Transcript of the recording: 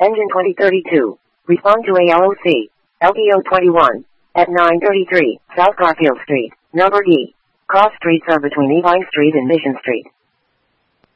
Engine 2032. Respond to ALOC. LPO 21. At 933 South Garfield Street, number D. Cross streets are between Irvine Street and Mission Street.